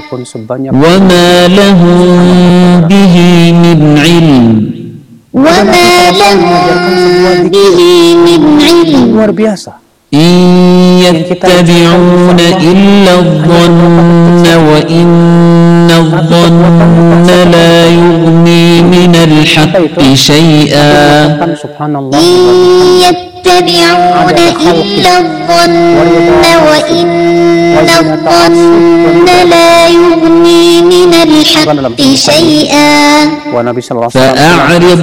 walaupun sebanyak وما لهم به من علم luar biasa. إن يتبعون إلا الظن وإن الظن لا يغني من الحق شيئا Subhanallah. يتبعون إلا الظن وإن الظن لا يغني من الحق شيئا Wa Nabi sallallahu alaihi wasallam فأعرض